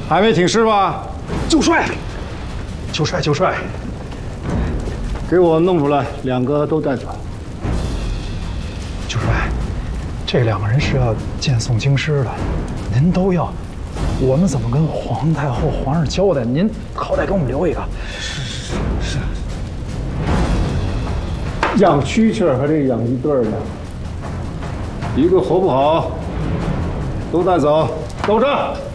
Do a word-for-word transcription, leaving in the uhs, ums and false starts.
还没请示吧？ 就帅，就帅，就帅！ 给我弄出来，两个都带走。 就帅，这两个人是要见送京师的，您都要，我们怎么跟皇太后、皇上交代？您好歹给我们留一个。 是是。养蛐蛐儿还得养一对儿呢，一个活不好，都带走，都这。